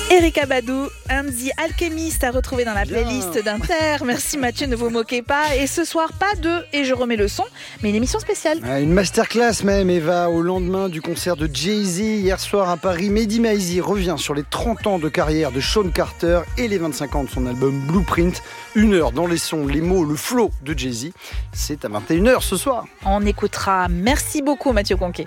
Erykah Badu, un The Alchemist à retrouver dans la playlist d'Inter. Merci Mathieu, ne vous moquez pas. Et ce soir, pas de Et je remets le son, mais une émission spéciale. Une masterclass même, Eva, au lendemain du concert de Jay-Z hier soir à Paris. Mehdi Maizi revient sur les 30 ans de carrière de Sean Carter et les 25 ans de son album Blueprint. 1 heure dans les sons, les mots, le flow de Jay-Z. C'est à 21h ce soir. On écoutera. Merci beaucoup Mathieu Conquet.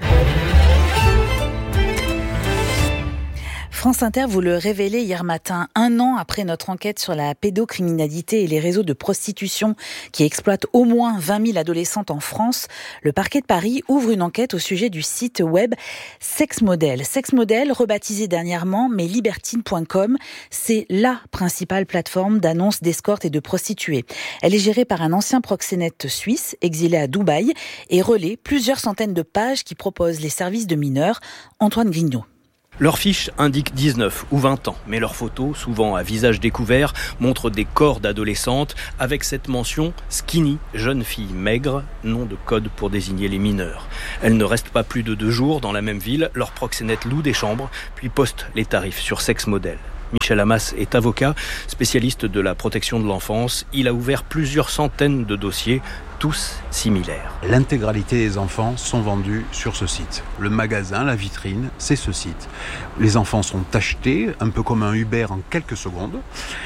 France Inter vous le révélait hier matin, 1 an après notre enquête sur la pédocriminalité et les réseaux de prostitution qui exploitent au moins 20 000 adolescentes en France, le parquet de Paris ouvre une enquête au sujet du site web Sexmodel. Sexmodel, rebaptisé dernièrement, mais libertine.com, c'est la principale plateforme d'annonces d'escorte et de prostituées. Elle est gérée par un ancien proxénète suisse, exilé à Dubaï, et relaie plusieurs centaines de pages qui proposent les services de mineurs. Antoine Grignot. Leur fiche indique 19 ou 20 ans, mais leurs photos, souvent à visage découvert, montrent des corps d'adolescentes avec cette mention « skinny », jeune fille maigre, nom de code pour désigner les mineurs. Elles ne restent pas plus de 2 jours dans la même ville, leur proxénète loue des chambres, puis poste les tarifs sur Sexmodel. Michel Hamas est avocat, spécialiste de la protection de l'enfance. Il a ouvert plusieurs centaines de dossiers, tous similaires. L'intégralité des enfants sont vendus sur ce site. Le magasin, la vitrine, c'est ce site. Les enfants sont achetés, un peu comme un Uber en quelques secondes.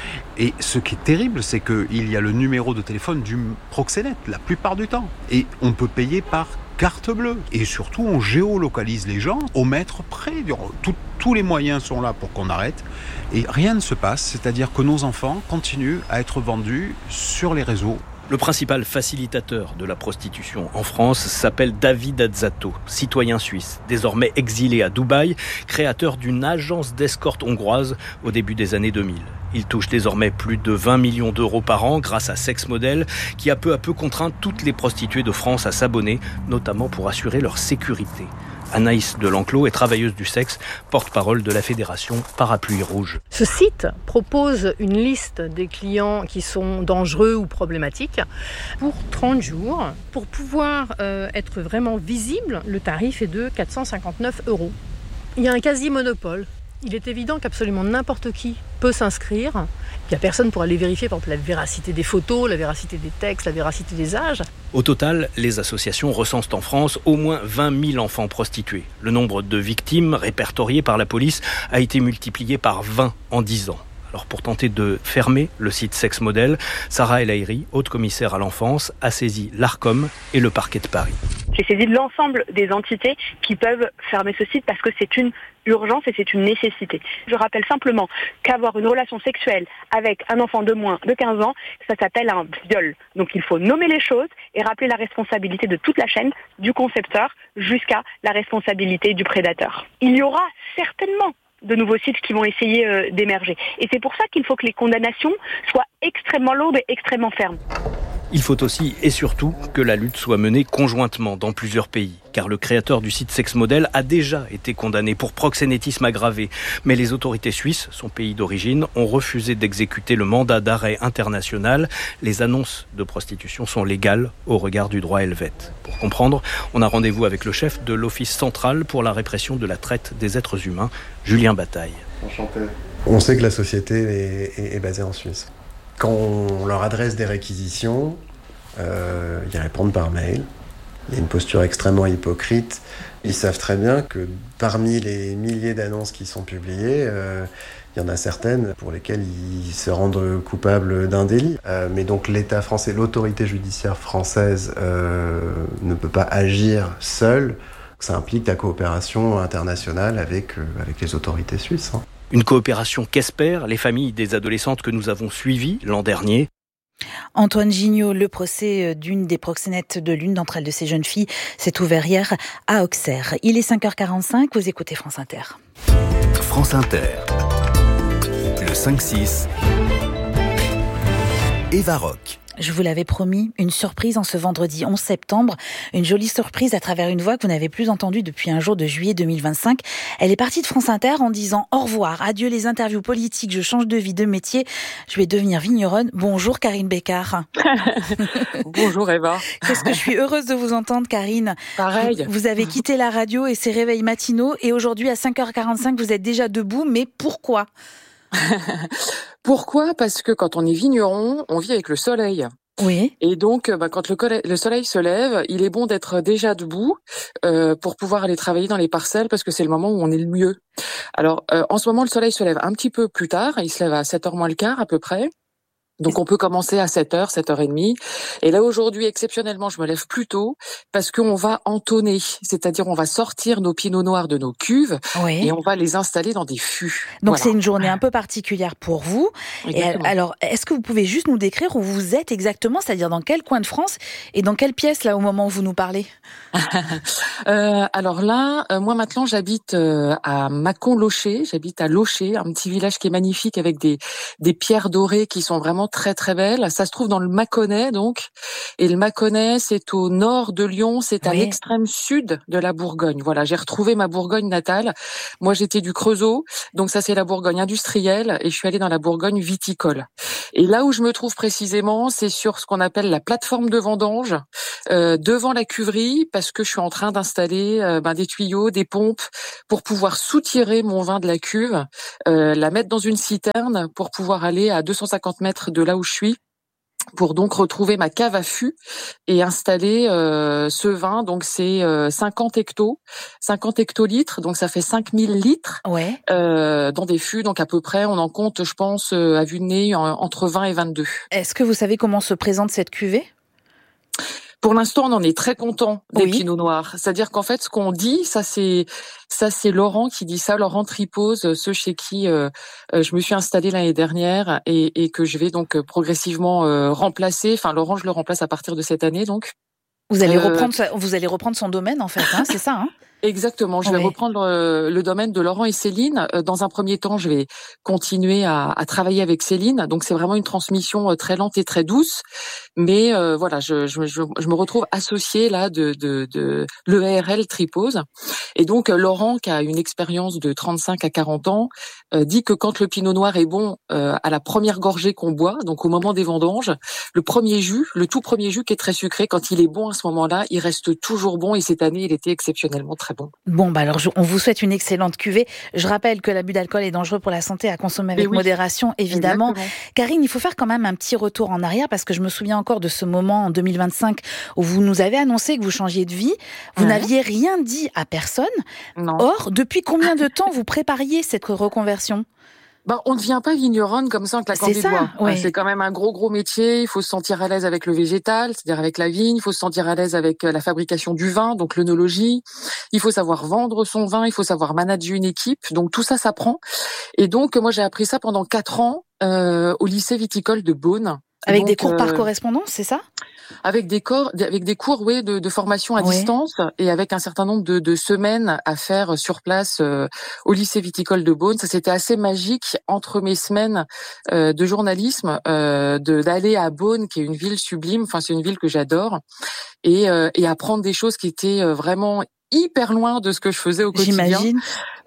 Et ce qui est terrible, c'est qu'il y a le numéro de téléphone du proxénète, la plupart du temps. Et on peut payer par carte bleue. Et surtout, on géolocalise les gens au mètre près. Tous les moyens sont là pour qu'on arrête. Et rien ne se passe, c'est-à-dire que nos enfants continuent à être vendus sur les réseaux. Le principal facilitateur de la prostitution en France s'appelle David Azzato, citoyen suisse, désormais exilé à Dubaï, créateur d'une agence d'escorte hongroise au début des années 2000. Il touche désormais plus de 20 millions d'euros par an grâce à Sexmodel, qui a peu à peu contraint toutes les prostituées de France à s'abonner, notamment pour assurer leur sécurité. Anaïs Delenclos est travailleuse du sexe, porte-parole de la fédération Parapluie Rouge. Ce site propose une liste des clients qui sont dangereux ou problématiques pour 30 jours. Pour pouvoir être vraiment visible, le tarif est de 459 €. Il y a un quasi-monopole. Il est évident qu'absolument n'importe qui peut s'inscrire. Il n'y a personne pour aller vérifier, par exemple, la véracité des photos, la véracité des textes, la véracité des âges. Au total, les associations recensent en France au moins 20 000 enfants prostitués. Le nombre de victimes répertoriées par la police a été multiplié par 20 en 10 ans. Alors pour tenter de fermer le site Sexmodel, Sarah El Haïry, haute commissaire à l'enfance, a saisi l'Arcom et le parquet de Paris. J'ai saisi l'ensemble des entités qui peuvent fermer ce site parce que c'est une urgence et c'est une nécessité. Je rappelle simplement qu'avoir une relation sexuelle avec un enfant de moins de 15 ans, ça s'appelle un viol. Donc il faut nommer les choses et rappeler la responsabilité de toute la chaîne, du concepteur jusqu'à la responsabilité du prédateur. Il y aura certainement de nouveaux sites qui vont essayer d'émerger. Et c'est pour ça qu'il faut que les condamnations soient extrêmement lourdes et extrêmement fermes. Il faut aussi et surtout que la lutte soit menée conjointement dans plusieurs pays. Car le créateur du site Sexmodel a déjà été condamné pour proxénétisme aggravé. Mais les autorités suisses, son pays d'origine, ont refusé d'exécuter le mandat d'arrêt international. Les annonces de prostitution sont légales au regard du droit helvète. Pour comprendre, on a rendez-vous avec le chef de l'Office central pour la répression de la traite des êtres humains, Julien Bataille. Enchanté. On sait que la société est basée en Suisse. Quand on leur adresse des réquisitions, ils répondent par mail. Il y a une posture extrêmement hypocrite. Ils savent très bien que parmi les milliers d'annonces qui sont publiées, il y en a certaines pour lesquelles ils se rendent coupables d'un délit. Mais donc l'État français, l'autorité judiciaire française ne peut pas agir seule. Ça implique la coopération internationale avec les autorités suisses. Une coopération qu'espèrent les familles des adolescentes que nous avons suivies l'an dernier. Antoine Gignot, le procès d'une des proxénètes de l'une d'entre elles, de ces jeunes filles, s'est ouvert hier à Auxerre. Il est 5h45, vous écoutez France Inter. France Inter, le 5-6, Eva Rock. Je vous l'avais promis, une surprise en ce vendredi 11 septembre, une jolie surprise à travers une voix que vous n'avez plus entendue depuis un jour de juillet 2025. Elle est partie de France Inter en disant au revoir, adieu les interviews politiques, je change de vie, de métier, je vais devenir vigneronne. Bonjour Karine Bécard. Bonjour Eva. Qu'est-ce que je suis heureuse de vous entendre Karine. Pareil. Vous avez quitté la radio et ses réveils matinaux et aujourd'hui à 5h45 vous êtes déjà debout, mais pourquoi ? Pourquoi ? Parce que quand on est vigneron, on vit avec le soleil. Oui. Et donc, quand le soleil se lève, il est bon d'être déjà debout pour pouvoir aller travailler dans les parcelles parce que c'est le moment où on est le mieux. Alors, en ce moment, le soleil se lève un petit peu plus tard. Il se lève à 7h moins le quart à peu près. Donc on peut commencer à 7h, 7h30. Et là aujourd'hui, exceptionnellement, je me lève plus tôt parce qu'on va entonner. C'est-à-dire on va sortir nos pinots noirs de nos cuves et on va les installer dans des fûts. Donc voilà. C'est une journée un peu particulière pour vous. Et alors, est-ce que vous pouvez juste nous décrire où vous êtes exactement, c'est-à-dire dans quel coin de France et dans quelle pièce là au moment où vous nous parlez ? Alors là, moi maintenant j'habite à Mâcon-Locher, j'habite à Locher, un petit village qui est magnifique avec des pierres dorées qui sont vraiment très très belle. Ça se trouve dans le Mâconnais donc. Et le Mâconnais, c'est au nord de Lyon, c'est à l'extrême sud de la Bourgogne. Voilà, j'ai retrouvé ma Bourgogne natale. Moi, j'étais du Creusot, donc ça c'est la Bourgogne industrielle et je suis allée dans la Bourgogne viticole. Et là où je me trouve précisément, c'est sur ce qu'on appelle la plateforme de vendange, devant la cuverie, parce que je suis en train d'installer des tuyaux, des pompes pour pouvoir soutirer mon vin de la cuve, la mettre dans une citerne pour pouvoir aller à 250 mètres de là où je suis, pour donc retrouver ma cave à fût et installer ce vin. Donc c'est 50 hectolitres, donc ça fait 5000 litres dans des fûts. Donc à peu près, on en compte, je pense, à vue de nez, entre 20 et 22. Est-ce que vous savez comment se présente cette cuvée ? Pour l'instant, on en est très content des pinots noirs. C'est-à-dire qu'en fait, ce qu'on dit, ça c'est Laurent qui dit ça, Laurent Tripose, ceux chez qui je me suis installée l'année dernière et que je vais donc progressivement remplacer. Enfin, Laurent, je le remplace à partir de cette année, donc. Vous allez reprendre son domaine, en fait, hein, c'est ça, hein ? Exactement, je vais reprendre le domaine de Laurent et Céline. Dans un premier temps, je vais continuer à travailler avec Céline. Donc c'est vraiment une transmission très lente et très douce. Mais voilà, je me retrouve associée là de l'EARL Tripose. Et donc Laurent, qui a une expérience de 35 à 40 ans, dit que quand le pinot noir est bon à la première gorgée qu'on boit, donc au moment des vendanges, le tout premier jus qui est très sucré, quand il est bon à ce moment-là, il reste toujours bon. Et cette année, il était exceptionnellement très bon. Bon, alors on vous souhaite une excellente cuvée. Je rappelle que l'abus d'alcool est dangereux pour la santé, à consommer avec modération, évidemment. Exactement. Karine, il faut faire quand même un petit retour en arrière parce que je me souviens encore de ce moment en 2025 où vous nous avez annoncé que vous changiez de vie. Vous n'aviez rien dit à personne. Non. Or, depuis combien de temps vous prépariez cette reconversion ? On ne devient pas vigneronne comme ça en claquant des doigts. C'est quand même un gros métier. Il faut se sentir à l'aise avec le végétal, c'est-à-dire avec la vigne. Il faut se sentir à l'aise avec la fabrication du vin, donc l'œnologie. Il faut savoir vendre son vin. Il faut savoir manager une équipe. Donc tout ça s'apprend. Et donc moi j'ai appris ça pendant 4 ans au lycée viticole de Beaune. Avec des cours par correspondance, c'est ça ? Avec des cours, de formation à distance et avec un certain nombre de semaines à faire sur place au lycée viticole de Beaune. Ça, c'était assez magique entre mes semaines de journalisme, d'aller à Beaune, qui est une ville sublime. Enfin, c'est une ville que j'adore, et apprendre des choses qui étaient vraiment hyper loin de ce que je faisais au quotidien. J'imagine.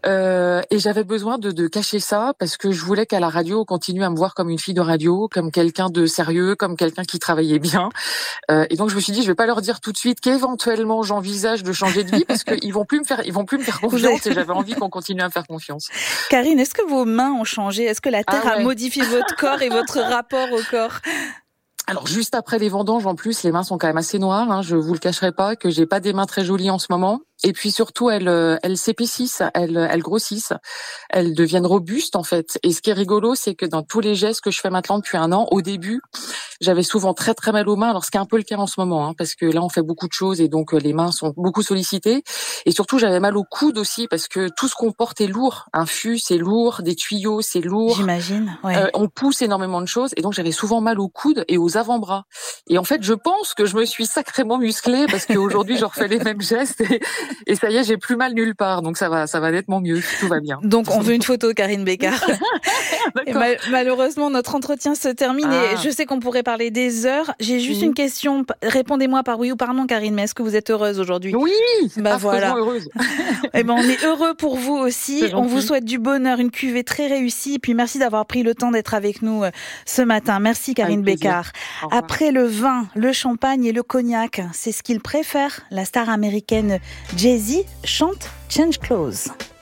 Et j'avais besoin de cacher ça parce que je voulais qu'à la radio, on continue à me voir comme une fille de radio, comme quelqu'un de sérieux, comme quelqu'un qui travaillait bien. Et donc je me suis dit, je vais pas leur dire tout de suite qu'éventuellement j'envisage de changer de vie parce qu'ils vont plus me faire confiance et j'avais envie qu'on continue à me faire confiance. Karine, est-ce que vos mains ont changé ? Est-ce que la terre a modifié votre corps et votre rapport au corps ? Alors juste après les vendanges, en plus, les mains sont quand même assez noires. Hein, je vous le cacherai pas que j'ai pas des mains très jolies en ce moment. Et puis surtout, elles s'épaississent, elles grossissent, elles deviennent robustes en fait. Et ce qui est rigolo, c'est que dans tous les gestes que je fais maintenant depuis 1 an, au début, j'avais souvent très très mal aux mains. Alors ce qui est un peu le cas en ce moment, hein, parce que là on fait beaucoup de choses et donc les mains sont beaucoup sollicitées. Et surtout, j'avais mal aux coudes aussi parce que tout ce qu'on porte est lourd. Un fût, c'est lourd, des tuyaux, c'est lourd. J'imagine. On pousse énormément de choses et donc j'avais souvent mal aux coudes et aux avant-bras. Et en fait, je pense que je me suis sacrément musclée parce qu'aujourd'hui, je refais les mêmes gestes Et ça y est, j'ai plus mal nulle part, donc ça va nettement mieux, tout va bien. Donc on veut une photo, Karine Bécart. Et malheureusement, notre entretien se termine et je sais qu'on pourrait parler des heures. J'ai juste une question, répondez-moi par oui ou par non, Karine, mais est-ce que vous êtes heureuse aujourd'hui ? Oui, voilà. Heureuse. Eh ben, on est heureux pour vous aussi. On vous souhaite du bonheur, une cuvée très réussie. Puis merci d'avoir pris le temps d'être avec nous ce matin. Merci Karine Bécart. Après le vin, le champagne et le cognac, c'est ce qu'il préfère. La star américaine Jay-Z chante Change Clothes.